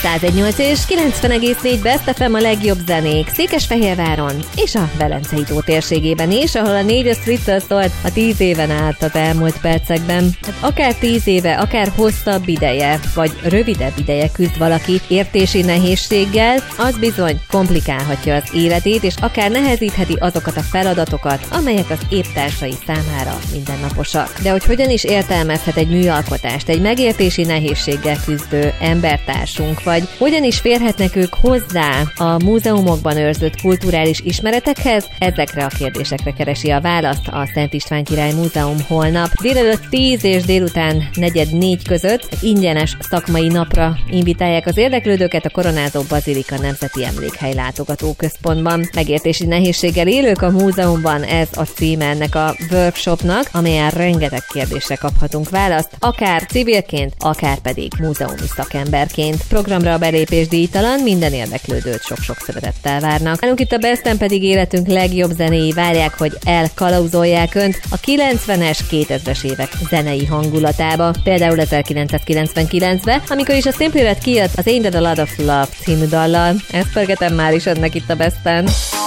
101.8 és 90,4 Best FM a legjobb zenék Székesfehérváron és a Velencei-tó térségében is, ahol a 4 a Street-től szólt a 10 éven át az elmúlt percekben. Akár 10 éve, akár hosszabb ideje, vagy rövidebb ideje küzd valaki értési nehézséggel, az bizony komplikálhatja az életét, és akár nehezítheti azokat a feladatokat, amelyek az épp társai számára mindennaposak. De hogy hogyan is értelmezhet egy műalkotást egy megértési nehézséggel küzdő embertársunk, vagy hogyan is férhetnek ők hozzá a múzeumokban őrzött kulturális ismeretekhez? Ezekre a kérdésekre keresi a választ a Szent István Király Múzeum holnap. Délelőtt 10 és délután 4:45 között ingyenes szakmai napra invitálják az érdeklődőket a Koronázó Bazilika Nemzeti Emlékhely Látogatóközpontban. Megértési nehézséggel élők a múzeumban, ez a címe ennek a workshopnak, amelyen rengeteg kérdésre kaphatunk választ, akár civilként, akár pedig múzeumi szakemberként. Programra a belépés díjtalan, minden érdeklődőt sok-sok szeretettel várnak. Nálunk itt a Besten pedig életünk legjobb zenéi várják, hogy elkalauzolják önt a 90-es, 2000-es évek zenei hangulatába. Például 1999-ben, amikor is a Simply Red kijött az Ain't That a Lot of Love című dallal. Ezt pörgetem már is önnek itt a Besten.